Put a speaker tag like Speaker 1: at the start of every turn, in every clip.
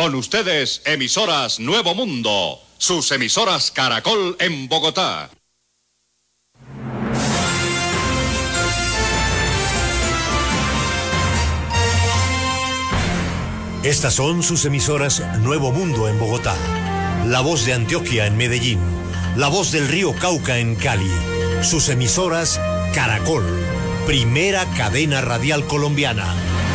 Speaker 1: Con ustedes, emisoras Nuevo Mundo, sus emisoras Caracol en Bogotá.
Speaker 2: Estas son sus emisoras Nuevo Mundo en Bogotá, La Voz de Antioquia en Medellín, La Voz del Río Cauca en Cali, sus emisoras Caracol, primera cadena radial colombiana.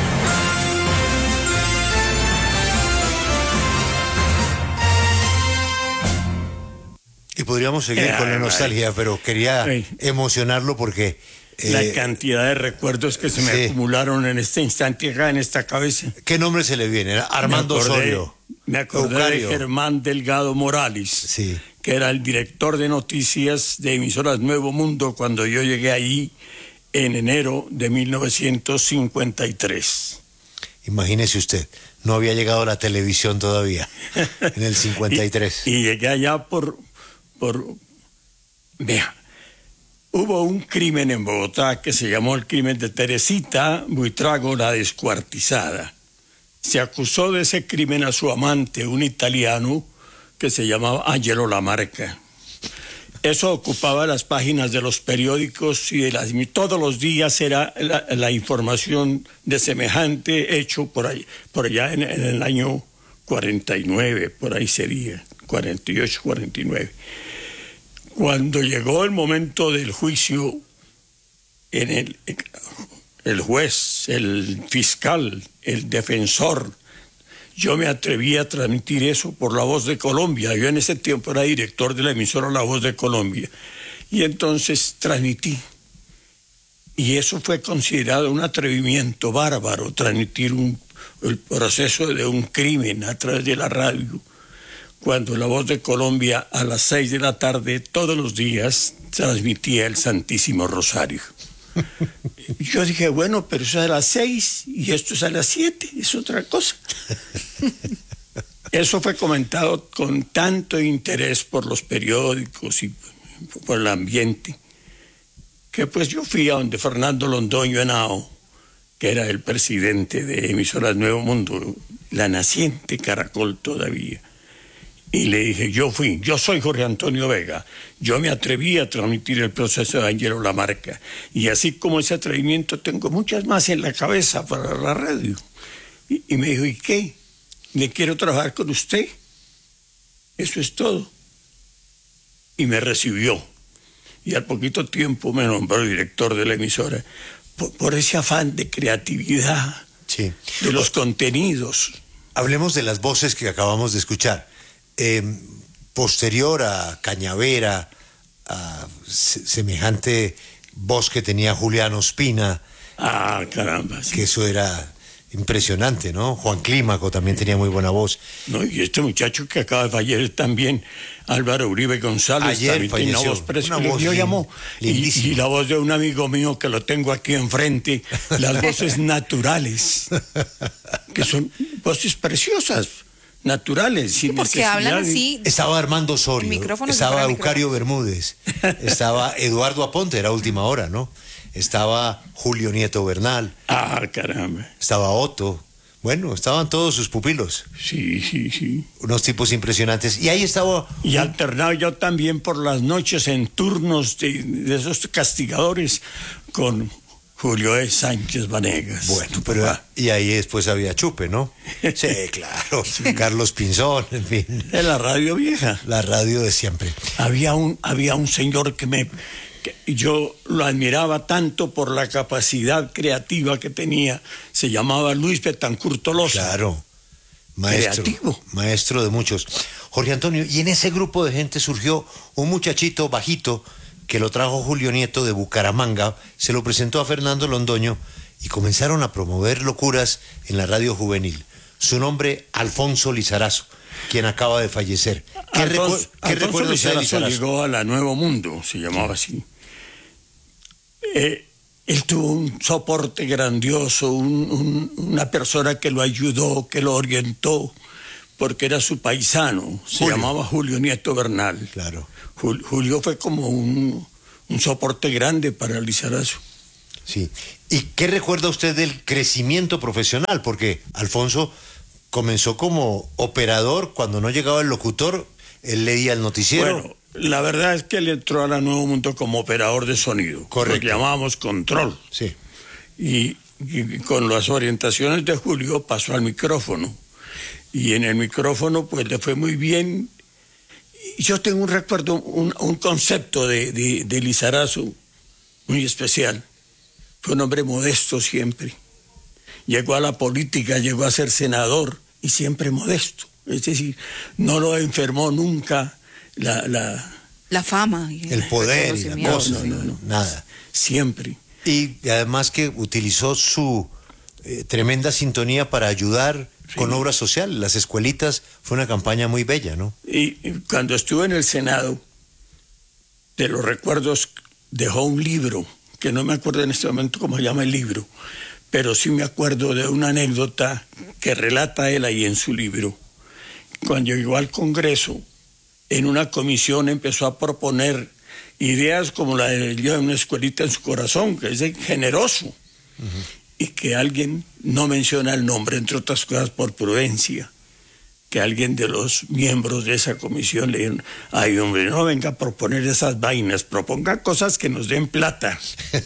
Speaker 2: Y podríamos seguir con la nostalgia, pero quería emocionarlo porque...
Speaker 3: la cantidad de recuerdos que se me acumularon en este instante acá en esta cabeza.
Speaker 2: ¿Qué nombre se le viene? Armando Osorio.
Speaker 3: Me acordé de Germán Delgado Morales, que era el director de noticias de emisoras Nuevo Mundo cuando yo llegué ahí en enero de 1953.
Speaker 2: Imagínese usted, no había llegado la televisión todavía en el 53.
Speaker 3: y llegué allá vea, hubo un crimen en Bogotá que se llamó el crimen de Teresita Buitrago, la descuartizada. Se acusó de ese crimen a su amante, un italiano que se llamaba Angelo Lamarca. Eso ocupaba las páginas de los periódicos y todos los días era la información de semejante hecho por allá en el año 49, por ahí sería, 48, 49. Cuando llegó el momento del juicio, el juez, el fiscal, el defensor, yo me atreví a transmitir eso por La Voz de Colombia. Yo en ese tiempo era director de la emisora La Voz de Colombia. Y entonces transmití. Y eso fue considerado un atrevimiento bárbaro, transmitir el proceso de un crimen a través de la radio. Cuando La Voz de Colombia a las 6 de la tarde todos los días transmitía el Santísimo Rosario. Yo dije, bueno, pero eso es a las 6 y esto es a las 7, es otra cosa. Eso fue comentado con tanto interés por los periódicos y por el ambiente, que pues yo fui a donde Fernando Londoño Henao, que era el presidente de Emisoras Nuevo Mundo, la naciente Caracol todavía. Y le dije, yo soy Jorge Antonio Vega, yo me atreví a transmitir el proceso de Angelo Lamarca, y así como ese atrevimiento tengo muchas más en la cabeza para la radio. Y me dijo, ¿y qué? ¿Me quiero trabajar con usted? Eso es todo. Y me recibió, y al poquito tiempo me nombró director de la emisora, por ese afán de creatividad, de los contenidos.
Speaker 2: Hablemos de las voces que acabamos de escuchar. Posterior a Cañavera, a semejante voz que tenía Julián Ospina.
Speaker 3: Ah, caramba. Sí.
Speaker 2: Que eso era impresionante, ¿no? Juan Clímaco también tenía muy buena voz.
Speaker 3: No, y este muchacho que acaba de fallecer también, Álvaro Uribe González,
Speaker 2: ayer falleció.
Speaker 3: Una voz llamó, y la voz de un amigo mío que lo tengo aquí enfrente, las voces naturales, que son voces preciosas. Naturales, sin
Speaker 4: porque hablan así.
Speaker 2: Estaba Armando Osorio, estaba Eucario Bermúdez, estaba Eduardo Aponte, era Última Hora, ¿no? Estaba Julio Nieto Bernal.
Speaker 3: Ah, caramba.
Speaker 2: Estaba Otto. Bueno, estaban todos sus pupilos.
Speaker 3: Sí.
Speaker 2: Unos tipos impresionantes. Y ahí estaba...
Speaker 3: Y alternaba yo también por las noches en turnos de esos castigadores con Julio E. Sánchez Vanegas.
Speaker 2: Bueno, pero y ahí después había Chupe, ¿no? Sí, claro. Carlos Pinzón, en fin.
Speaker 3: De la radio vieja.
Speaker 2: La radio de siempre.
Speaker 3: Había un señor que yo lo admiraba tanto por la capacidad creativa que tenía. Se llamaba Luis Betancourt Tolosa.
Speaker 2: Claro. Maestro. Creativo. Maestro de muchos. Jorge Antonio, y en ese grupo de gente surgió un muchachito bajito que lo trajo Julio Nieto de Bucaramanga, se lo presentó a Fernando Londoño y comenzaron a promover locuras en la radio juvenil. Su nombre, Alfonso Lizarazo, quien acaba de fallecer. ¿Qué recuerdo usted de Lizarazo?
Speaker 3: Llegó a la Nuevo Mundo, se llamaba así. Él tuvo un soporte grandioso, una persona que lo ayudó, que lo orientó, porque era su paisano, se llamaba Julio Nieto Bernal.
Speaker 2: Claro.
Speaker 3: Julio fue como un soporte grande para Lizarazo.
Speaker 2: Sí. ¿Y qué recuerda usted del crecimiento profesional? Porque Alfonso comenzó como operador, cuando no llegaba el locutor, él leía el noticiero.
Speaker 3: Bueno, la verdad es que él entró a la Nuevo Mundo como operador de sonido.
Speaker 2: Correcto.
Speaker 3: Lo que llamábamos control.
Speaker 2: Sí.
Speaker 3: Y con las orientaciones de Julio pasó al micrófono. Y en el micrófono pues le fue muy bien. Y yo tengo un recuerdo, un concepto de Lizarazo muy especial. Fue un hombre modesto siempre. Llegó a la política, llegó a ser senador y siempre modesto. Es decir, no lo enfermó nunca
Speaker 4: la fama.
Speaker 2: El poder y la cosa.
Speaker 3: No.
Speaker 2: Nada.
Speaker 3: Siempre.
Speaker 2: Y además que utilizó su tremenda sintonía para ayudar con obras sociales. Las escuelitas fue una campaña muy bella, ¿no?
Speaker 3: Y cuando estuve en el Senado, de los recuerdos, dejó un libro, que no me acuerdo en este momento cómo se llama el libro, pero sí me acuerdo de una anécdota que relata él ahí en su libro. Cuando llegó al Congreso, en una comisión empezó a proponer ideas como la de yo una escuelita en su corazón, que es de generoso, y que alguien no menciona el nombre, entre otras cosas por prudencia, que alguien de los miembros de esa comisión le dijeron: ay, hombre, no venga a proponer esas vainas, proponga cosas que nos den plata.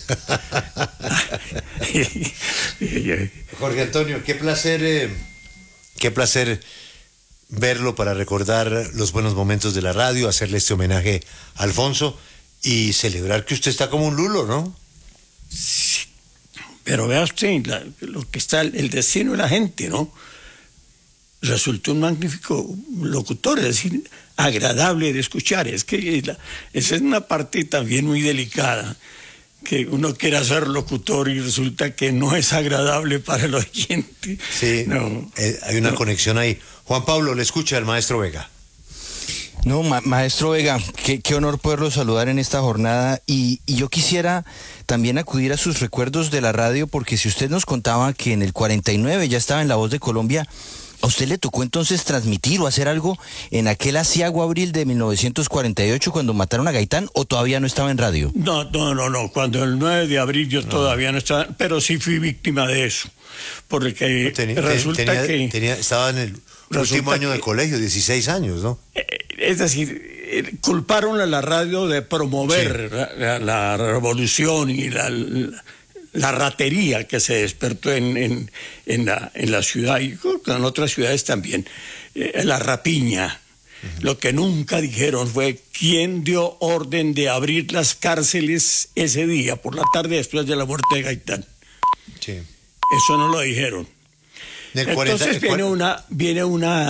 Speaker 2: Jorge Antonio, qué placer verlo para recordar los buenos momentos de la radio, hacerle este homenaje a Alfonso y celebrar que usted está como un lulo, ¿no?
Speaker 3: Sí, pero vea usted lo que está el destino de la gente, ¿no? Resultó un magnífico locutor, es decir, agradable de escuchar. Es que esa es una parte también muy delicada, que uno quiera ser locutor y resulta que no es agradable para el oyente.
Speaker 2: Sí,
Speaker 3: no,
Speaker 2: hay una conexión ahí. Juan Pablo, le escucha el maestro Vega.
Speaker 5: No, maestro Vega, qué honor poderlo saludar en esta jornada y yo quisiera también acudir a sus recuerdos de la radio, porque si usted nos contaba que en el 49 ya estaba en La Voz de Colombia, ¿a usted le tocó entonces transmitir o hacer algo en aquel aciago abril de 1948 cuando mataron a Gaitán, o todavía no estaba en radio?
Speaker 3: No, cuando el 9 de abril yo todavía no estaba, pero sí fui víctima de eso, porque
Speaker 2: estaba en el último año de colegio, 16 años, ¿no?
Speaker 3: Es decir, culparon a la radio de promover la revolución y la ratería que se despertó en la ciudad y en otras ciudades también, la rapiña. Lo que nunca dijeron fue quién dio orden de abrir las cárceles ese día, por la tarde después de la muerte de Gaitán.
Speaker 2: Sí.
Speaker 3: Eso no lo dijeron. Entonces viene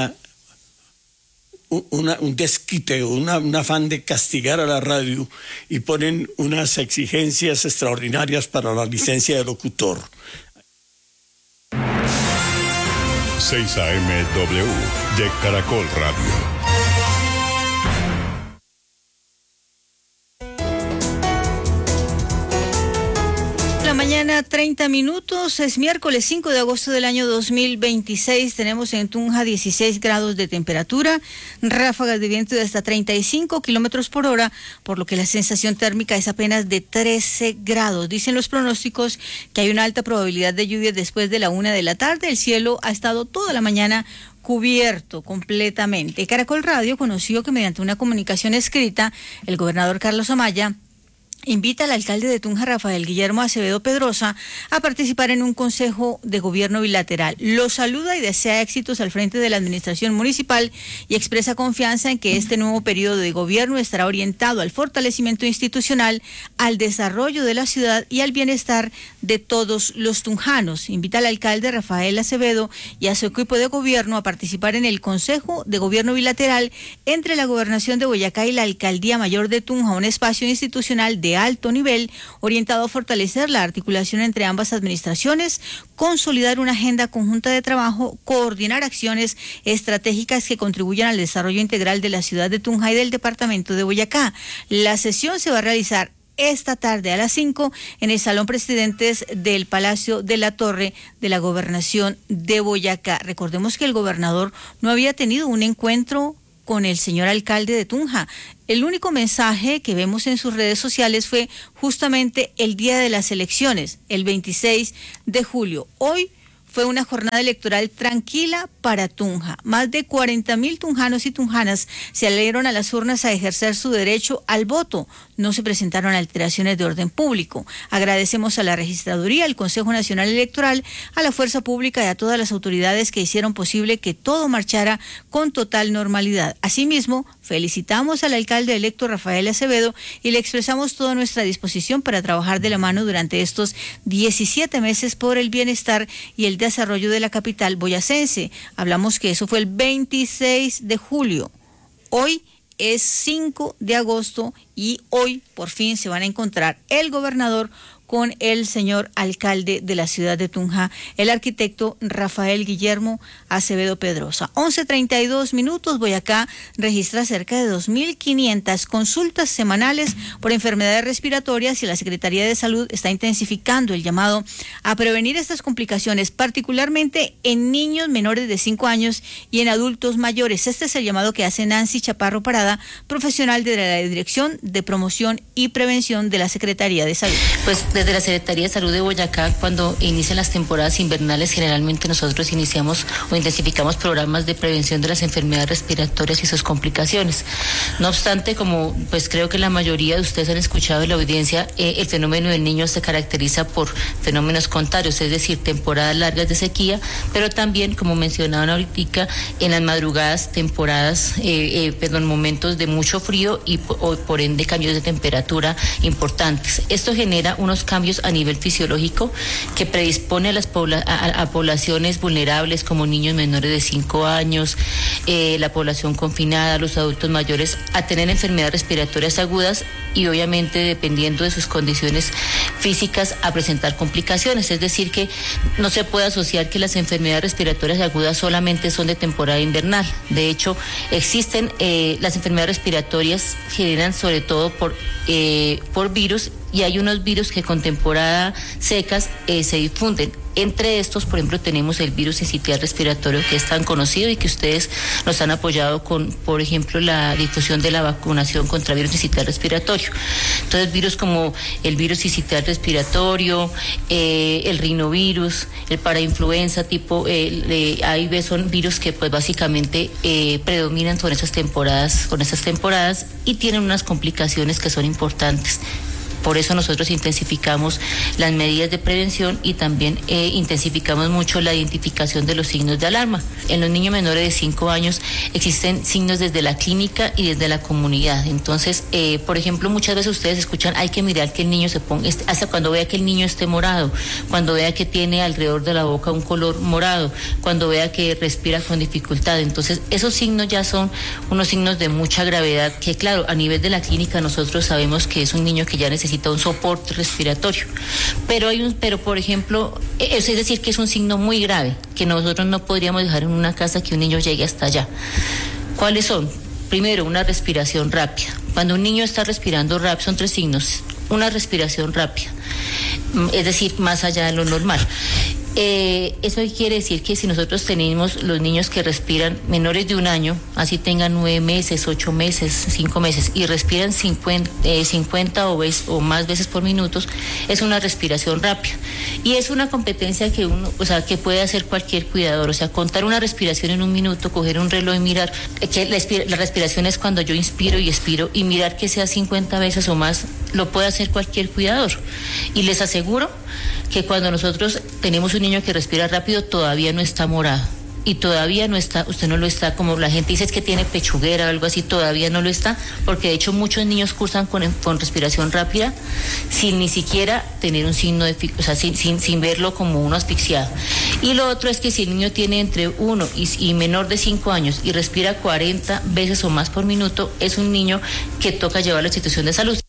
Speaker 3: un desquite, un afán de castigar a la radio y ponen unas exigencias extraordinarias para la licencia de locutor.
Speaker 6: 6 AM-W de Caracol Radio.
Speaker 4: Mañana 30 minutos, es miércoles 5 de agosto del año 2026, tenemos en Tunja 16 grados de temperatura, ráfagas de viento de hasta 35 kilómetros por hora, por lo que la sensación térmica es apenas de 13 grados. Dicen los pronósticos que hay una alta probabilidad de lluvia después de la 1 de la tarde, el cielo ha estado toda la mañana cubierto completamente. Caracol Radio conoció que mediante una comunicación escrita, el gobernador Carlos Amaya invita al alcalde de Tunja, Rafael Guillermo Acevedo Pedrosa, a participar en un consejo de gobierno bilateral. Lo saluda y desea éxitos al frente de la administración municipal y expresa confianza en que este nuevo periodo de gobierno estará orientado al fortalecimiento institucional, al desarrollo de la ciudad y al bienestar de todos los tunjanos. Invita al alcalde Rafael Acevedo y a su equipo de gobierno a participar en el consejo de gobierno bilateral entre la gobernación de Boyacá y la alcaldía mayor de Tunja, un espacio institucional de alto nivel orientado a fortalecer la articulación entre ambas administraciones, consolidar una agenda conjunta de trabajo, coordinar acciones estratégicas que contribuyan al desarrollo integral de la ciudad de Tunja y del departamento de Boyacá. La sesión se va a realizar esta tarde a las 5 en el Salón Presidentes del Palacio de la Torre de la Gobernación de Boyacá. Recordemos que el gobernador no había tenido un encuentro con el señor alcalde de Tunja. El único mensaje que vemos en sus redes sociales fue justamente el día de las elecciones, el 26 de julio. Hoy fue una jornada electoral tranquila para Tunja. Más de 40.000 tunjanos y tunjanas se salieron a las urnas a ejercer su derecho al voto. No se presentaron alteraciones de orden público. Agradecemos a la Registraduría, al Consejo Nacional Electoral, a la Fuerza Pública y a todas las autoridades que hicieron posible que todo marchara con total normalidad. Asimismo, felicitamos al alcalde electo Rafael Acevedo y le expresamos toda nuestra disposición para trabajar de la mano durante estos 17 meses por el bienestar y el desarrollo de la capital boyacense. Hablamos que eso fue el 26 de julio. Hoy es 5 de agosto y hoy por fin se van a encontrar el gobernador con el señor alcalde de la ciudad de Tunja, el arquitecto Rafael Guillermo Acevedo Pedrosa. 11:32. Boyacá registra cerca de 2.500 consultas semanales por enfermedades respiratorias y la Secretaría de Salud está intensificando el llamado a prevenir estas complicaciones, particularmente en niños menores de 5 años y en adultos mayores. Este es el llamado que hace Nancy Chaparro Parada, profesional de la Dirección de Promoción y Prevención de la Secretaría de Salud.
Speaker 7: Pues desde la Secretaría de Salud de Boyacá, cuando inician las temporadas invernales, generalmente nosotros iniciamos o intensificamos programas de prevención de las enfermedades respiratorias y sus complicaciones. No obstante, como pues creo que la mayoría de ustedes han escuchado en la audiencia, el fenómeno del niño se caracteriza por fenómenos contrarios, es decir, temporadas largas de sequía, pero también, como mencionaban ahorita, en las madrugadas, momentos de mucho frío y por ende cambios de temperatura importantes. Esto genera unos cambios a nivel fisiológico que predispone a poblaciones vulnerables como niños menores de 5 años, la población confinada, los adultos mayores, a tener enfermedades respiratorias agudas y obviamente dependiendo de sus condiciones físicas a presentar complicaciones. Es decir, que no se puede asociar que las enfermedades respiratorias agudas solamente son de temporada invernal. De hecho, existen las enfermedades respiratorias generan sobre todo por virus, y hay unos virus que con temporada secas se difunden. Entre estos, por ejemplo, tenemos el virus sincitial respiratorio, que es tan conocido y que ustedes nos han apoyado con, por ejemplo, la difusión de la vacunación contra virus sincitial respiratorio. Entonces, virus como el virus sincitial respiratorio, el rinovirus, el parainfluenza tipo A y B son virus que pues básicamente predominan con esas temporadas y tienen unas complicaciones que son importantes. Por eso nosotros intensificamos las medidas de prevención y también intensificamos mucho la identificación de los signos de alarma. En los niños menores de 5 años existen signos desde la clínica y desde la comunidad. Entonces, por ejemplo, muchas veces ustedes escuchan, hay que mirar que el niño se ponga, hasta cuando vea que el niño esté morado, cuando vea que tiene alrededor de la boca un color morado, cuando vea que respira con dificultad. Entonces, esos signos ya son unos signos de mucha gravedad que, claro, a nivel de la clínica nosotros sabemos que es un niño que ya necesita un soporte respiratorio, pero por ejemplo, es decir, que es un signo muy grave, que nosotros no podríamos dejar en una casa que un niño llegue hasta allá. ¿Cuáles son? Primero, una respiración rápida. Cuando un niño está respirando rápido, son 3 signos. Una respiración rápida, es decir, más allá de lo normal. Eso quiere decir que si nosotros tenemos los niños que respiran menores de 1 año, así tengan 9 meses, 8 meses, 5 meses y respiran 50 o más veces por minuto, es una respiración rápida y es una competencia que que puede hacer cualquier cuidador, contar una respiración en 1 minuto, coger un reloj y mirar que la respiración es cuando yo inspiro y expiro y mirar que sea 50 veces o más, lo puede hacer cualquier cuidador y les aseguro que cuando nosotros tenemos un niño que respira rápido todavía no está morado y todavía no está, usted no lo está, como la gente dice es que tiene pechuguera o algo así, todavía no lo está, porque de hecho muchos niños cursan con respiración rápida sin ni siquiera tener un signo de, sin verlo como uno asfixiado. Y lo otro es que si el niño tiene entre 1 y menor de 5 años y respira 40 veces o más por minuto, es un niño que toca llevar a la institución de salud.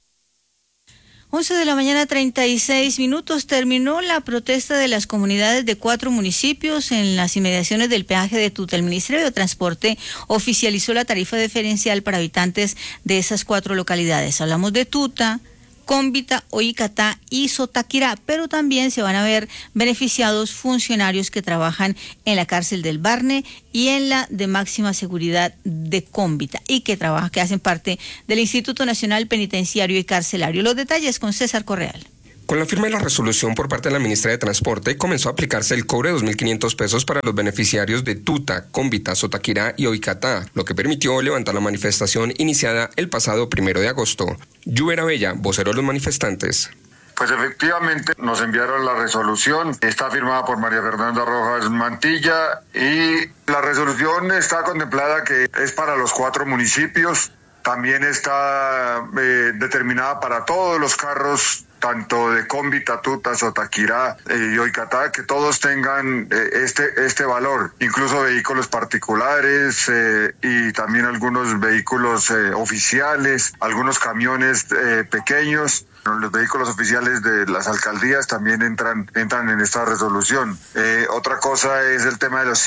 Speaker 4: 11:36 a.m. Terminó la protesta de las comunidades de 4 municipios en las inmediaciones del peaje de Tuta. El Ministerio de Transporte oficializó la tarifa diferencial para habitantes de esas 4 localidades. Hablamos de Tuta, Cómbita, Oicatá y Sotaquirá, pero también se van a ver beneficiados funcionarios que trabajan en la cárcel del Barne y en la de máxima seguridad de Cómbita y que hacen parte del Instituto Nacional Penitenciario y Carcelario. Los detalles con César Correal.
Speaker 8: Con la firma de la resolución por parte de la ministra de Transporte, comenzó a aplicarse el cobro de 2.500 pesos para los beneficiarios de Tuta, Cómbita, Sotaquirá y Oicatá, lo que permitió levantar la manifestación iniciada el pasado 1 de agosto. Lluvera Bella, vocero de los manifestantes.
Speaker 9: Pues efectivamente nos enviaron la resolución, está firmada por María Fernanda Rojas Mantilla y la resolución está contemplada que es para los 4 municipios, también está determinada para todos los carros, tanto de Cómbita, Tuta, Sotaquirá y Oicatá, que todos tengan este valor, incluso vehículos particulares y también algunos vehículos oficiales, algunos camiones pequeños. Los vehículos oficiales de las alcaldías también entran en esta resolución. Otra cosa es el tema de los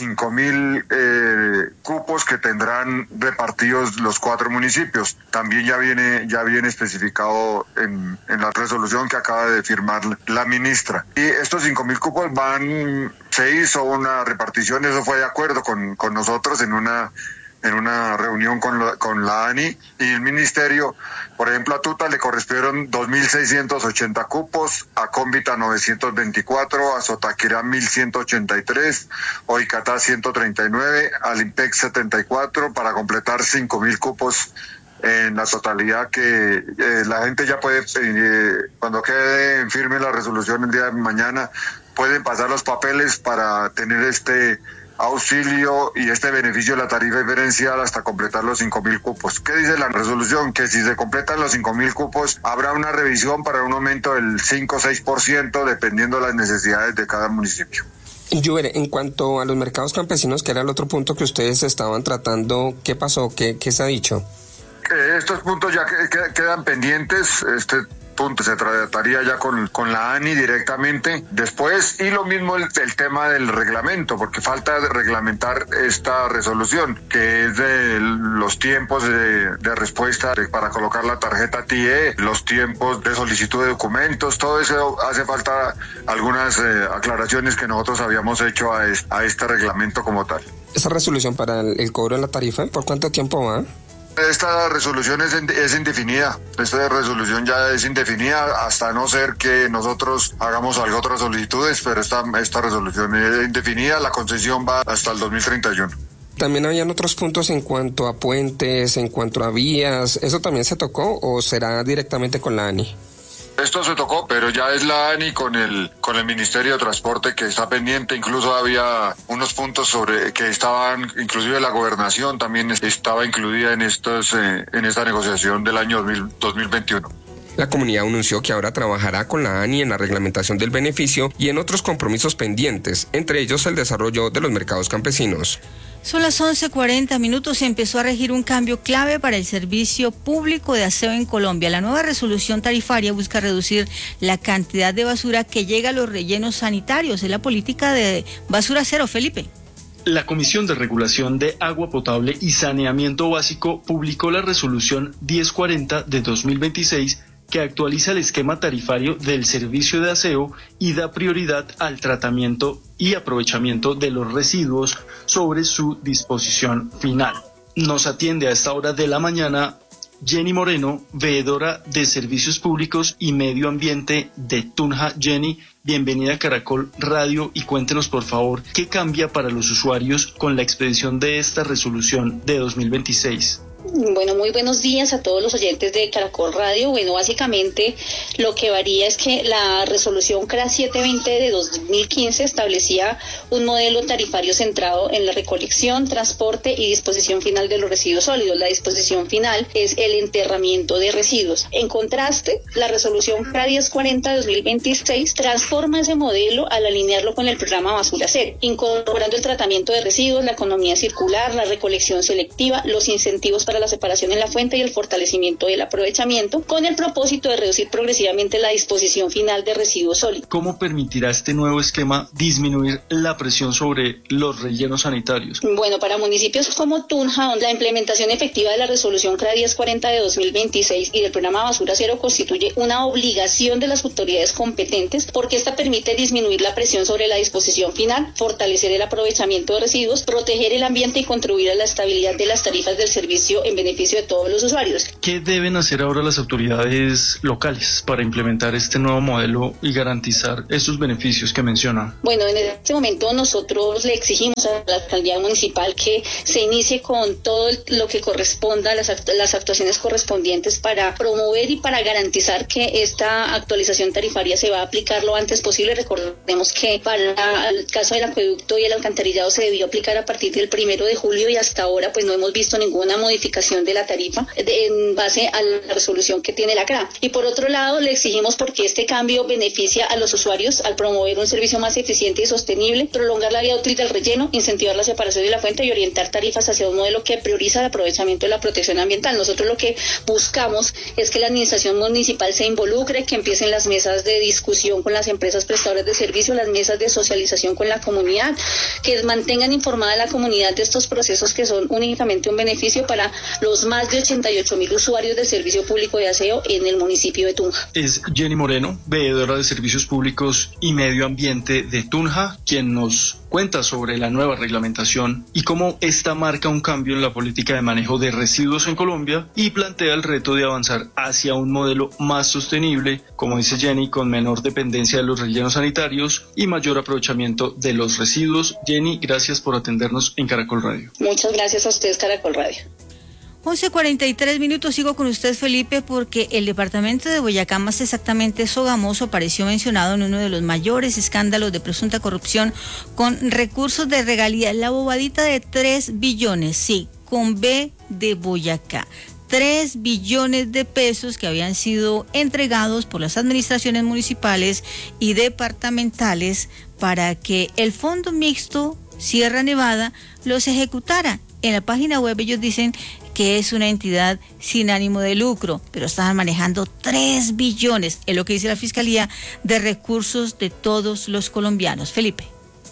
Speaker 9: 5.000 cupos que tendrán repartidos los 4 municipios. También ya viene especificado en la resolución que acaba de firmar la ministra. Y estos 5.000 cupos se hizo una repartición, eso fue de acuerdo con nosotros en una reunión con la ANI y el ministerio. Por ejemplo, a Tuta le correspondieron 2.680 cupos, a Cómbita 924, a Sotaquirá 1.183, Oicatá 139, al IMPEC 74, para completar 5.000 cupos en la totalidad que la gente ya puede, cuando quede en firme la resolución el día de mañana, pueden pasar los papeles para tener este auxilio y este beneficio de la tarifa diferencial hasta completar los 5.000 cupos. ¿Qué dice la resolución? Que si se completan los 5.000 cupos, habrá una revisión para un aumento del 5 o 6%, dependiendo de las necesidades de cada municipio.
Speaker 8: Lluvere, en cuanto a los mercados campesinos, que era el otro punto que ustedes estaban tratando, ¿qué pasó? ¿Qué se ha dicho?
Speaker 9: Estos puntos ya quedan pendientes. Este punto se trataría ya con la ANI directamente después, y lo mismo el tema del reglamento, porque falta reglamentar esta resolución, que es de los tiempos de respuesta para colocar la tarjeta TIE, los tiempos de solicitud de documentos, todo eso hace falta algunas aclaraciones que nosotros habíamos hecho a este reglamento como tal.
Speaker 8: ¿Esa resolución para el cobro de la tarifa, por cuánto tiempo va?
Speaker 9: Esta resolución es indefinida. Esta resolución ya es indefinida hasta no ser que nosotros hagamos otras solicitudes, pero esta resolución es indefinida. La concesión va hasta el 2031.
Speaker 8: También habían otros puntos en cuanto a puentes, en cuanto a vías. ¿Eso también se tocó o será directamente con la ANI?
Speaker 9: Esto se tocó, pero ya es la ANI con el Ministerio de Transporte que está pendiente. Incluso había unos puntos sobre que estaban, inclusive la gobernación también estaba incluida en esta negociación del año 2021.
Speaker 8: La comunidad anunció que ahora trabajará con la ANI en la reglamentación del beneficio y en otros compromisos pendientes, entre ellos el desarrollo de los mercados campesinos.
Speaker 4: Son las 11:40 y empezó a regir un cambio clave para el servicio público de aseo en Colombia. La nueva resolución tarifaria busca reducir la cantidad de basura que llega a los rellenos sanitarios. Es la política de basura cero, Felipe.
Speaker 10: La Comisión de Regulación de Agua Potable y Saneamiento Básico publicó la resolución 1040 de 2026 que actualiza el esquema tarifario del servicio de aseo y da prioridad al tratamiento y aprovechamiento de los residuos sobre su disposición final. Nos atiende a esta hora de la mañana Jenny Moreno, veedora de Servicios Públicos y Medio Ambiente de Tunja. Jenny, bienvenida a Caracol Radio y cuéntenos por favor qué cambia para los usuarios con la expedición de esta resolución de 2026.
Speaker 11: Bueno, muy buenos días a todos los oyentes de Caracol Radio. Bueno, básicamente lo que varía es que la resolución CRA 720 de 2015 establecía un modelo tarifario centrado en la recolección, transporte y disposición final de los residuos sólidos. La disposición final es el enterramiento de residuos. En contraste, la resolución CRA 1040 de 2026 transforma ese modelo al alinearlo con el programa Basura Cero, incorporando el tratamiento de residuos, la economía circular, la recolección selectiva, los incentivos para la separación en la fuente y el fortalecimiento del aprovechamiento, con el propósito de reducir progresivamente la disposición final de residuos sólidos.
Speaker 10: ¿Cómo permitirá este nuevo esquema disminuir la presión sobre los rellenos sanitarios?
Speaker 11: Bueno, para municipios como Tunja, donde la implementación efectiva de la resolución CRA 1040 de 2026 y del programa Basura Cero constituye una obligación de las autoridades competentes, porque esta permite disminuir la presión sobre la disposición final, fortalecer el aprovechamiento de residuos, proteger el ambiente y contribuir a la estabilidad de las tarifas del servicio en en beneficio de todos los usuarios.
Speaker 10: ¿Qué deben hacer ahora las autoridades locales para implementar este nuevo modelo y garantizar estos beneficios que menciona?
Speaker 11: Bueno, en este momento nosotros le exigimos a la alcaldía municipal que se inicie con todo lo que corresponda a las actuaciones correspondientes para promover y para garantizar que esta actualización tarifaria se va a aplicar lo antes posible. Recordemos que para el caso del acueducto y el alcantarillado se debió aplicar a partir del 1 de julio y hasta ahora pues no hemos visto ninguna modificación de la tarifa en base a la resolución que tiene la CRA. Y por otro lado le exigimos porque este cambio beneficia a los usuarios al promover un servicio más eficiente y sostenible, prolongar la vía útil del relleno, incentivar la separación de la fuente y orientar tarifas hacia un modelo que prioriza el aprovechamiento de la protección ambiental. Nosotros lo que buscamos es que la administración municipal se involucre, que empiecen las mesas de discusión con las empresas prestadoras de servicio, las mesas de socialización con la comunidad, que mantengan informada a la comunidad de estos procesos que son únicamente un beneficio para los más de 88.000 usuarios del servicio público de aseo en el municipio de Tunja.
Speaker 10: Es Jenny Moreno, veedora de Servicios Públicos y Medio Ambiente de Tunja, quien nos cuenta sobre la nueva reglamentación y cómo esta marca un cambio en la política de manejo de residuos en Colombia y plantea el reto de avanzar hacia un modelo más sostenible, como dice Jenny, con menor dependencia de los rellenos sanitarios y mayor aprovechamiento de los residuos. Jenny, gracias por atendernos en Caracol Radio.
Speaker 11: Muchas gracias a ustedes, Caracol Radio.
Speaker 4: 11:43, sigo con usted, Felipe, porque el departamento de Boyacá, más exactamente Sogamoso, apareció mencionado en uno de los mayores escándalos de presunta corrupción con recursos de regalías, la bobadita de 3 billones, sí, con B de Boyacá. 3 billones de pesos que habían sido entregados por las administraciones municipales y departamentales para que el Fondo Mixto Sierra Nevada los ejecutara. En la página web ellos dicen que es una entidad sin ánimo de lucro, pero estaban manejando 3 billones, es lo que dice la Fiscalía, de recursos de todos los colombianos. Felipe.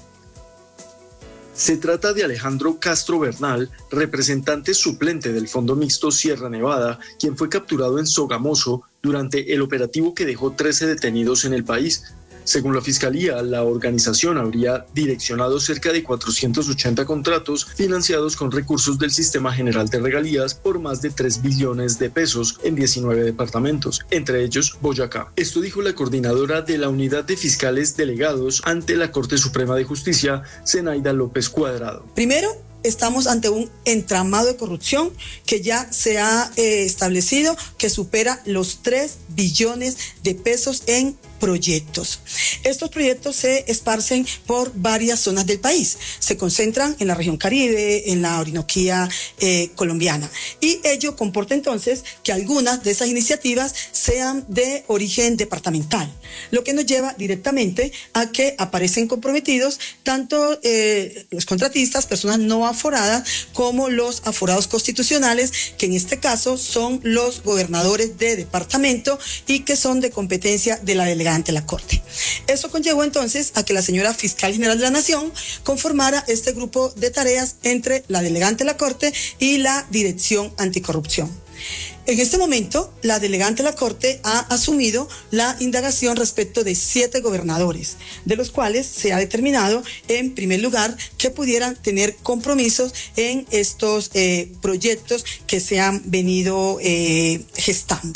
Speaker 10: Se trata de Alejandro Castro Bernal, representante suplente del Fondo Mixto Sierra Nevada, quien fue capturado en Sogamoso durante el operativo que dejó 13 detenidos en el país. Según la Fiscalía, la organización habría direccionado cerca de 480 contratos financiados con recursos del Sistema General de Regalías por más de 3 billones de pesos en 19 departamentos, entre ellos Boyacá. Esto dijo la coordinadora de la Unidad de Fiscales Delegados ante la Corte Suprema de Justicia, Zenaida López Cuadrado.
Speaker 12: Primero, estamos ante un entramado de corrupción que ya se ha establecido que supera los 3 billones de pesos en proyectos. Estos proyectos se esparcen por varias zonas del país. Se concentran en la región Caribe, en la Orinoquía colombiana. Y ello comporta entonces que algunas de esas iniciativas sean de origen departamental, lo que nos lleva directamente a que aparecen comprometidos tanto los contratistas, personas no aforadas, como los aforados constitucionales, que en este caso son los gobernadores de departamento y que son de competencia de la delegada ante la Corte. Eso conllevó entonces a que la señora Fiscal General de la Nación conformara este grupo de tareas entre la delegada ante la Corte y la Dirección Anticorrupción. En este momento, la delegada ante la Corte ha asumido la indagación respecto de 7 gobernadores, de los cuales se ha determinado, en primer lugar, que pudieran tener compromisos en estos proyectos que se han venido gestando.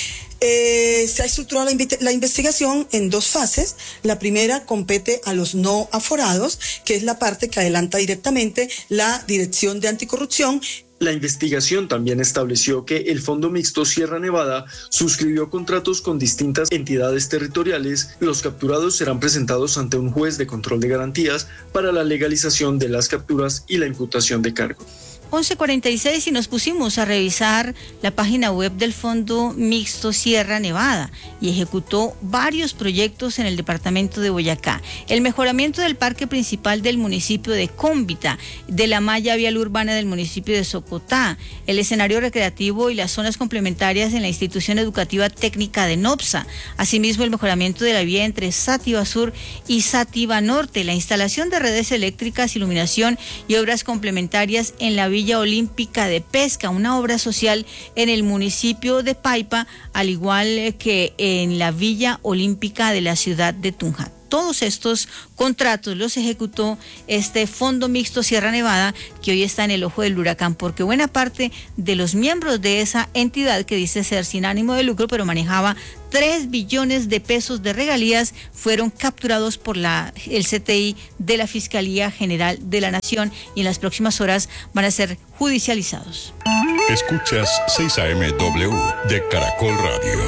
Speaker 12: Se ha estructurado la investigación en 2 fases. La primera compete a los no aforados, que es la parte que adelanta directamente la Dirección de Anticorrupción.
Speaker 10: La investigación también estableció que el Fondo Mixto Sierra Nevada suscribió contratos con distintas entidades territoriales. Los capturados serán presentados ante un juez de control de garantías para la legalización de las capturas y la imputación de cargos.
Speaker 4: 11:46 y nos pusimos a revisar la página web del Fondo Mixto Sierra Nevada y ejecutó varios proyectos en el departamento de Boyacá. El mejoramiento del parque principal del municipio de Cómbita, de la malla vial urbana del municipio de Socotá, el escenario recreativo y las zonas complementarias en la institución educativa técnica de Nopsa. Asimismo, el mejoramiento de la vía entre Sátiva Sur y Sátiva Norte, la instalación de redes eléctricas, iluminación y obras complementarias en la Villa Olímpica de Pesca, una obra social en el municipio de Paipa, al igual que en la Villa Olímpica de la ciudad de Tunja. todos estos contratos los ejecutó este Fondo Mixto Sierra Nevada, que hoy está en el ojo del huracán, porque buena parte de los miembros de esa entidad, que dice ser sin ánimo de lucro, pero manejaba 3 billones de pesos de regalías, fueron capturados por el CTI de la Fiscalía General de la Nación, y en las próximas horas van a ser judicializados.
Speaker 6: Escuchas 6 AM-W de Caracol Radio.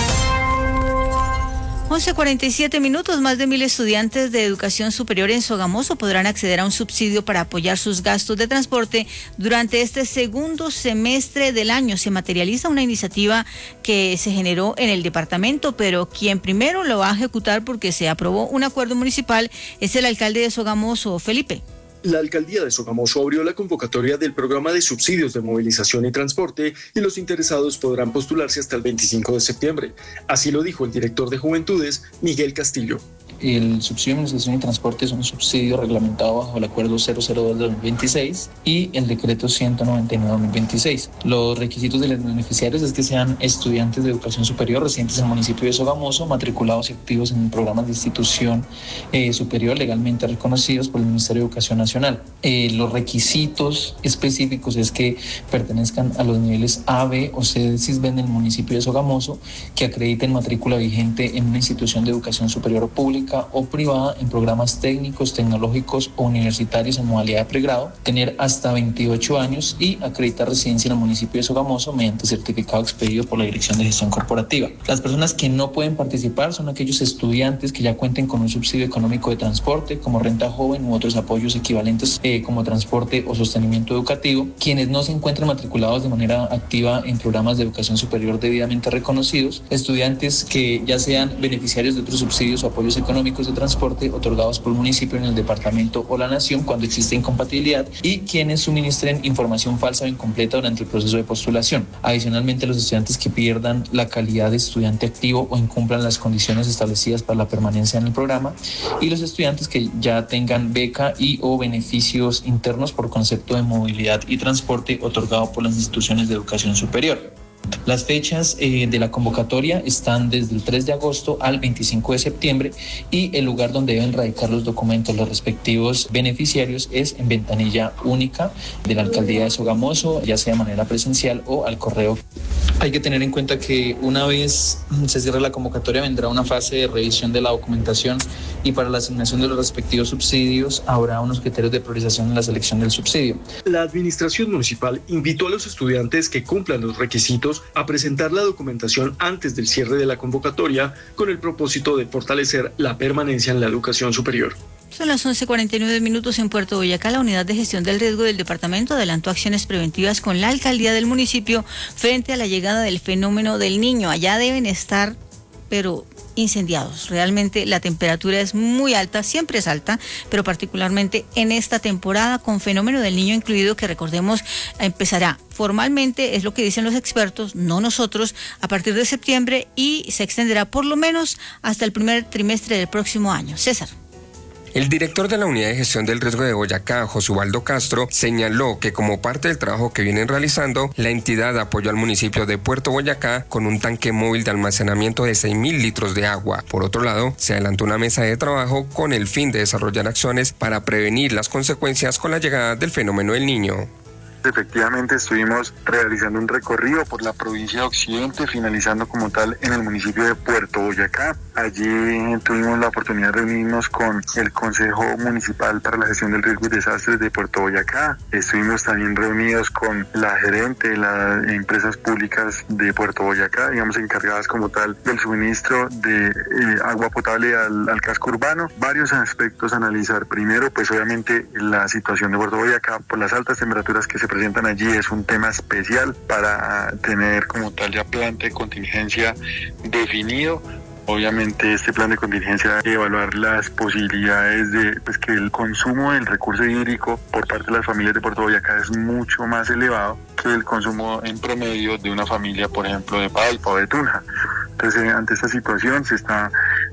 Speaker 4: 11:47 minutos. Más de 1,000 estudiantes de educación superior en Sogamoso podrán acceder a un subsidio para apoyar sus gastos de transporte durante este segundo semestre del año. Se materializa una iniciativa que se generó en el departamento, pero quien primero lo va a ejecutar, porque se aprobó un acuerdo municipal, es el alcalde de Sogamoso, Felipe.
Speaker 10: La alcaldía de Sogamoso abrió la convocatoria del programa de subsidios de movilización y transporte, y los interesados podrán postularse hasta el 25 de septiembre. Así lo dijo el director de Juventudes, Miguel Castillo.
Speaker 13: El subsidio de movilización y transporte es un subsidio reglamentado bajo el acuerdo 002 de 2026 y el decreto 199 de 2026. Los requisitos de los beneficiarios es que sean estudiantes de educación superior residentes en el municipio de Sogamoso, matriculados y activos en programas de institución superior legalmente reconocidos por el Ministerio de Educación Nacional. Los requisitos específicos es que pertenezcan a los niveles A, B o C de SISBEN en el municipio de Sogamoso, que acrediten matrícula vigente en una institución de educación superior pública o privada en programas técnicos, tecnológicos o universitarios en modalidad de pregrado, tener hasta 28 años y acreditar residencia en el municipio de Sogamoso mediante certificado expedido por la Dirección de Gestión Corporativa. Las personas que no pueden participar son aquellos estudiantes que ya cuenten con un subsidio económico de transporte, como renta joven u otros apoyos equivalentes como transporte o sostenimiento educativo, quienes no se encuentran matriculados de manera activa en programas de educación superior debidamente reconocidos, estudiantes que ya sean beneficiarios de otros subsidios o apoyos económicos de transporte otorgados por el municipio en el departamento o la nación cuando existe incompatibilidad, y quienes suministren información falsa o incompleta durante el proceso de postulación. Adicionalmente, los estudiantes que pierdan la calidad de estudiante activo o incumplan las condiciones establecidas para la permanencia en el programa, y los estudiantes que ya tengan beca y o beneficios internos por concepto de movilidad y transporte otorgado por las instituciones de educación superior. Las fechas de la convocatoria están desde el 3 de agosto al 25 de septiembre, y el lugar donde deben radicar los documentos los respectivos beneficiarios es en ventanilla única de la alcaldía de Sogamoso, ya sea de manera presencial o al correo. Hay que tener en cuenta que una vez se cierre la convocatoria vendrá una fase de revisión de la documentación, y para la asignación de los respectivos subsidios habrá unos criterios de priorización en la selección del subsidio.
Speaker 10: La administración municipal invitó a los estudiantes que cumplan los requisitos a presentar la documentación antes del cierre de la convocatoria, con el propósito de fortalecer la permanencia en la educación superior.
Speaker 4: Son las 11:49 minutos en Puerto Boyacá. La Unidad de Gestión del Riesgo del departamento adelantó acciones preventivas con la alcaldía del municipio frente a la llegada del fenómeno del Niño. Allá deben estar, pero incendiados. Realmente la temperatura es muy alta, siempre es alta, pero particularmente en esta temporada, con fenómeno del Niño incluido, que recordemos empezará formalmente, es lo que dicen los expertos, no nosotros, a partir de septiembre, y se extenderá por lo menos hasta el primer trimestre del próximo año. César.
Speaker 8: El director de la Unidad de Gestión del Riesgo de Boyacá, Josualdo Castro, señaló que como parte del trabajo que vienen realizando, la entidad apoyó al municipio de Puerto Boyacá con un tanque móvil de almacenamiento de 6.000 litros de agua. Por otro lado, se adelantó una mesa de trabajo con el fin de desarrollar acciones para prevenir las consecuencias con la llegada del fenómeno del Niño.
Speaker 9: Efectivamente estuvimos realizando un recorrido por la provincia de Occidente, finalizando como tal en el municipio de Puerto Boyacá. Allí tuvimos la oportunidad de reunirnos con el Consejo Municipal para la Gestión del Riesgo y Desastres de Puerto Boyacá. Estuvimos también reunidos con la gerente de las empresas públicas de Puerto Boyacá, digamos encargadas como tal del suministro de agua potable al casco urbano. Varios aspectos a analizar. Primero, pues obviamente la situación de Puerto Boyacá por las altas temperaturas que se presentan allí es un tema especial para tener como tal ya plan de contingencia definido. Obviamente este plan de contingencia hay que evaluar las posibilidades de que el consumo del recurso hídrico por parte de las familias de Puerto Boyacá es mucho más elevado que el consumo en promedio de una familia, por ejemplo, de Palpa o de Tunja. Entonces, ante esta situación se está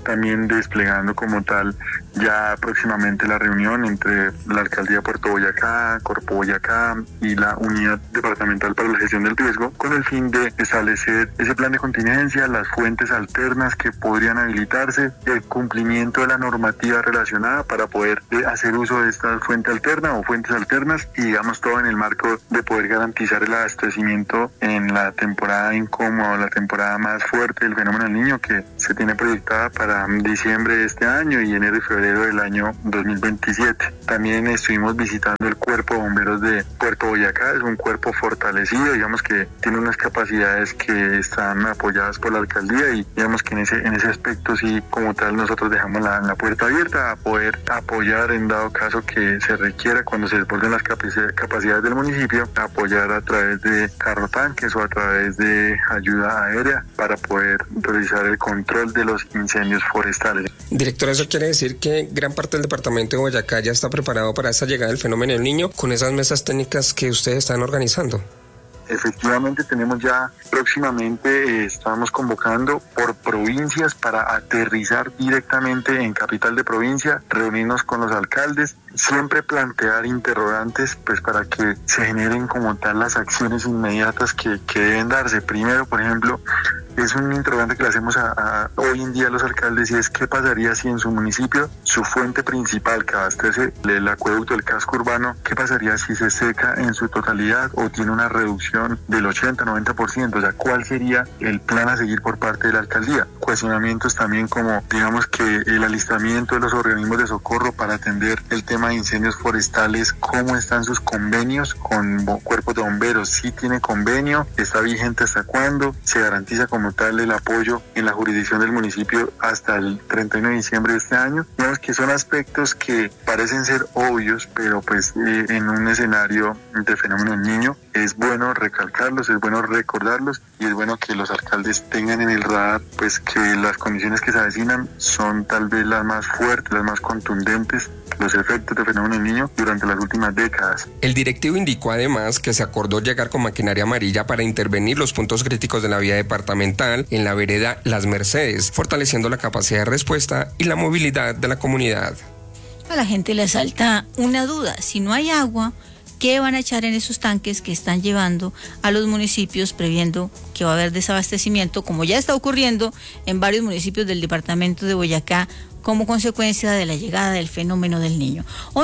Speaker 14: también desplegando como tal ya próximamente la reunión entre la Alcaldía de Puerto Boyacá, Corpo Boyacá y la Unidad Departamental para la Gestión del Riesgo, con el fin de establecer ese plan de contingencia, las fuentes alternas que podrían habilitarse, el cumplimiento de la normativa relacionada para poder hacer uso de esta fuente alterna o fuentes alternas, y digamos todo en el marco de poder garantizar el abastecimiento en la temporada incómoda, la temporada más fuerte del fenómeno del Niño, que se tiene proyectada para diciembre de este año y enero y febrero del año 2027. También estuvimos visitando el Cuerpo de Bomberos de Puerto Boyacá. Es un cuerpo fortalecido, digamos que tiene unas capacidades que están apoyadas por la alcaldía, y digamos que en ese aspecto sí, como tal, nosotros dejamos la puerta abierta a poder apoyar en dado caso que se requiera, cuando se desborden las capacidades del municipio, apoyar a través de carro tanques o a través de ayuda aérea para poder realizar el control de los incendios forestales.
Speaker 8: Director, ¿eso quiere decir que gran parte del departamento de Boyacá ya está preparado para esta llegada del fenómeno del Niño con esas mesas técnicas que ustedes están organizando?
Speaker 14: Efectivamente, tenemos ya próximamente, estamos convocando por provincias para aterrizar directamente en capital de provincia, reunirnos con los alcaldes, siempre plantear interrogantes pues para que se generen como tal las acciones inmediatas que deben darse. Primero, por ejemplo, es un interrogante que le hacemos hoy en día a los alcaldes, y es qué pasaría si en su municipio su fuente principal que abastece el acueducto del casco urbano, qué pasaría si se seca en su totalidad o tiene una reducción del 80-90%, o sea, cuál sería el plan a seguir por parte de la alcaldía. Cuestionamientos también como, digamos que el alistamiento de los organismos de socorro para atender el tema de incendios forestales, cómo están sus convenios con cuerpos de bomberos, si tiene convenio, está vigente hasta cuándo, se garantiza como tal el apoyo en la jurisdicción del municipio hasta el 31 de diciembre de este año. Digamos que son aspectos que parecen ser obvios, pero pues en un escenario de fenómeno del Niño es bueno recalcarlos, es bueno recordarlos, y es bueno que los alcaldes tengan en el radar pues que las condiciones que se avecinan son tal vez las más fuertes, las más contundentes, los efectos del fenómeno del Niño durante las últimas décadas.
Speaker 8: El directivo indicó además que se acordó llegar con maquinaria amarilla para intervenir los puntos críticos de la vía departamental en la vereda Las Mercedes, fortaleciendo la capacidad de respuesta y la movilidad de la comunidad.
Speaker 4: A la gente le asalta una duda: si no hay agua, ¿qué van a echar en esos tanques que están llevando a los municipios, previendo que va a haber desabastecimiento, como ya está ocurriendo en varios municipios del departamento de Boyacá, como consecuencia de la llegada del fenómeno del Niño?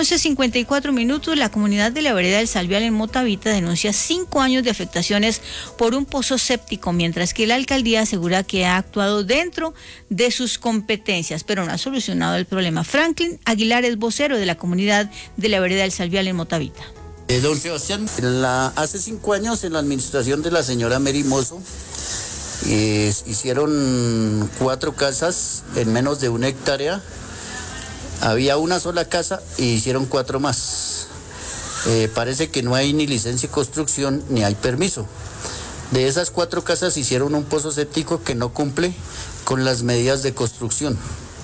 Speaker 4: 11:54, la comunidad de la vereda del Salvial en Motavita denuncia 5 años de afectaciones por un pozo séptico, mientras que la alcaldía asegura que ha actuado dentro de sus competencias, pero no ha solucionado el problema. Franklin Aguilar es vocero de la comunidad de la vereda del Salvial en Motavita.
Speaker 15: Don Sebastián, hace 5 años en la administración de la señora Mary Mozo, hicieron 4 casas en menos de 1 hectárea. Había una sola casa y hicieron 4 más. Parece que no hay ni licencia de construcción ni hay permiso. De esas 4 casas hicieron un pozo séptico que no cumple con las medidas de construcción.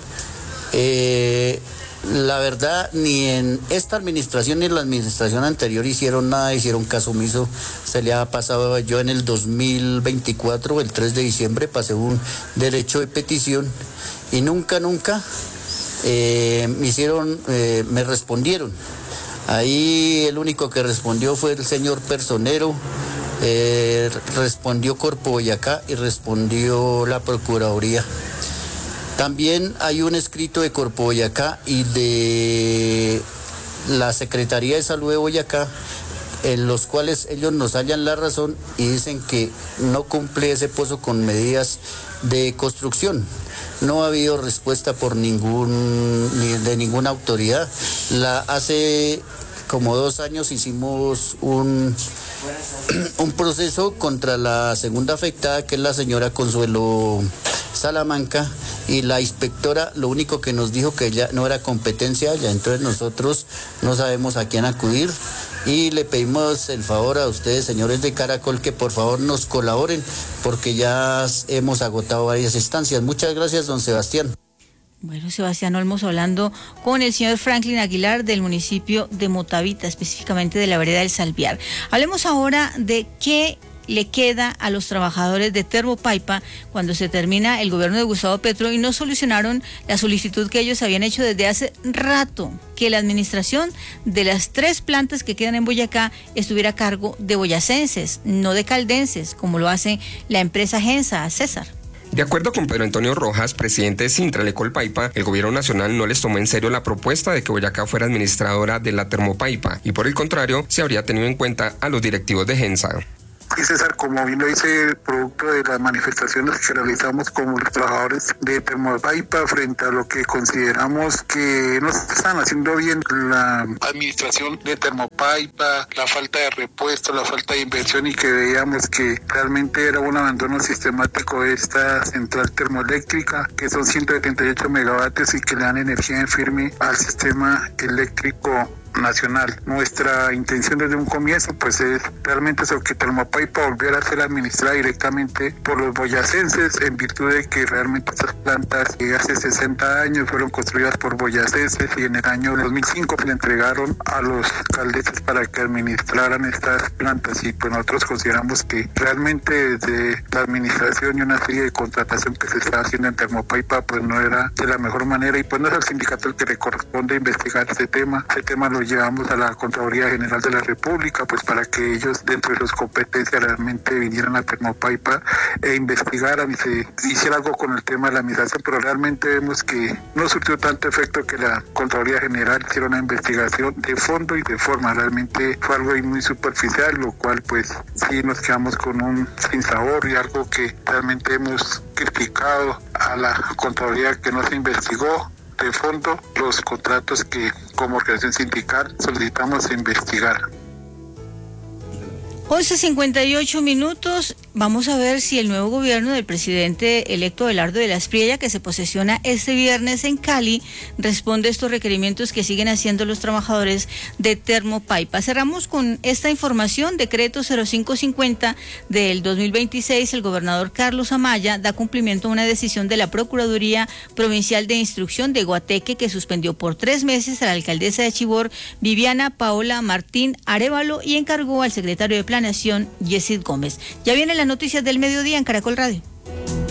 Speaker 15: La verdad, ni en esta administración ni en la administración anterior hicieron nada, hicieron caso omiso. Se le ha pasado, yo en el 2024, el 3 de diciembre, pasé un derecho de petición y nunca me respondieron. Ahí el único que respondió fue el señor personero, respondió Corpo Boyacá y respondió la Procuraduría. También hay un escrito de Corpo Boyacá y de la Secretaría de Salud de Boyacá, en los cuales ellos nos hallan la razón y dicen que no cumple ese pozo con medidas de construcción. No ha habido respuesta por de ninguna autoridad. Hace como 2 años hicimos un proceso contra la segunda afectada, que es la señora Consuelo Salamanca, y la inspectora lo único que nos dijo que ya no era competencia ya, entonces nosotros no sabemos a quién acudir y le pedimos el favor a ustedes, señores de Caracol, que por favor nos colaboren porque ya hemos agotado varias instancias. Muchas gracias, don Sebastián.
Speaker 4: Bueno, Sebastián Olmos hablando con el señor Franklin Aguilar del municipio de Motavita, específicamente de la vereda del Salviar. Hablemos ahora de qué le queda a los trabajadores de Termopaipa cuando se termina el gobierno de Gustavo Petro y no solucionaron la solicitud que ellos habían hecho desde hace rato, que la administración de las 3 plantas que quedan en Boyacá estuviera a cargo de boyacenses, no de caldenses, como lo hace la empresa Gensa, César.
Speaker 8: De acuerdo con Pedro Antonio Rojas, presidente de Sintralecol-Paipa, el gobierno nacional no les tomó en serio la propuesta de que Boyacá fuera administradora de la Termopaipa y por el contrario, se habría tenido en cuenta a los directivos de Gensa.
Speaker 16: Sí, César, como bien lo dice, producto de las manifestaciones que realizamos como los trabajadores de Termopaipa frente a lo que consideramos que no se están haciendo bien la administración de Termopaipa, la falta de repuesto, la falta de inversión y que veíamos que realmente era un abandono sistemático de esta central termoeléctrica, que son 178 megavatios y que le dan energía en firme al sistema eléctrico nacional. Nuestra intención desde un comienzo pues es realmente eso, que Termopaipa volviera a ser administrada directamente por los boyacenses, en virtud de que realmente estas plantas hace 60 años fueron construidas por boyacenses y en el año 2005 se le entregaron a los caldenses para que administraran estas plantas y pues nosotros consideramos que realmente desde la administración y una serie de contratación que se está haciendo en Termopaipa pues no era de la mejor manera y pues no es al sindicato el que le corresponde investigar ese tema lo llevamos a la Contraloría General de la República, pues para que ellos dentro de sus competencias realmente vinieran a Termopaipa e investigaran y se hiciera algo con el tema de la administración, pero realmente vemos que no surtió tanto efecto que la Contraloría General hiciera una investigación de fondo y de forma, realmente fue algo muy superficial, lo cual pues sí nos quedamos con un sinsabor y algo que realmente hemos criticado a la Contraloría que no se investigó de fondo los contratos que como organización sindical solicitamos investigar.
Speaker 4: 11:58. Vamos a ver si el nuevo gobierno del presidente electo Abelardo de la Espriella, que se posesiona este viernes en Cali, responde a estos requerimientos que siguen haciendo los trabajadores de Termopaipa. Cerramos con esta información. Decreto 0550 del 2026. El gobernador Carlos Amaya da cumplimiento a una decisión de la Procuraduría Provincial de Instrucción de Guateque que suspendió por 3 meses a la alcaldesa de Chivor, Viviana Paola Martín Arévalo, y encargó al secretario de Planeación, Yesid Gómez. Ya vienen las noticias del mediodía en Caracol Radio.